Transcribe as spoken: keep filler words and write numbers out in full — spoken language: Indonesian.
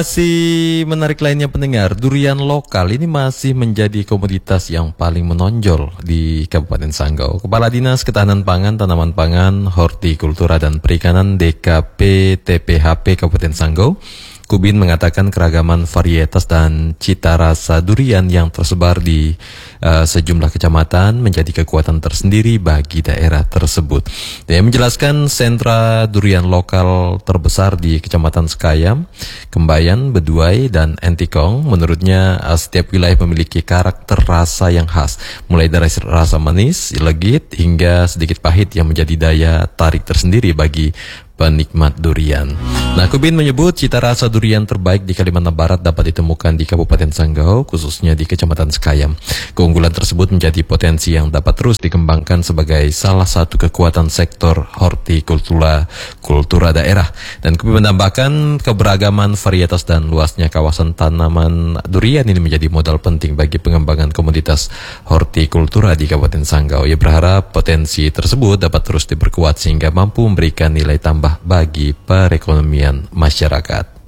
Masih menarik lainnya pendengar, durian lokal ini masih menjadi komoditas yang paling menonjol di Kabupaten Sanggau. Kepala Dinas Ketahanan Pangan, Tanaman Pangan, Hortikultura dan Perikanan D K P T P H P Kabupaten Sanggau, Kubin mengatakan keragaman varietas dan cita rasa durian yang tersebar di uh, sejumlah kecamatan menjadi kekuatan tersendiri bagi daerah tersebut. Dia menjelaskan sentra durian lokal terbesar di Kecamatan Sekayam, Kembayan, Beduai, dan Entikong. Menurutnya uh, setiap wilayah memiliki karakter rasa yang khas, mulai dari rasa manis, legit, hingga sedikit pahit yang menjadi daya tarik tersendiri bagi penikmat durian. Nah, Kubin menyebut cita rasa durian terbaik di Kalimantan Barat dapat ditemukan di Kabupaten Sanggau, khususnya di Kecamatan Sekayam. Keunggulan tersebut menjadi potensi yang dapat terus dikembangkan sebagai salah satu kekuatan sektor hortikultura kultura daerah. Dan Kubin menambahkan keberagaman varietas dan luasnya kawasan tanaman durian ini menjadi modal penting bagi pengembangan komoditas hortikultura di Kabupaten Sanggau. Ia berharap potensi tersebut dapat terus diperkuat sehingga mampu memberikan nilai tambah bagi perekonomian masyarakat.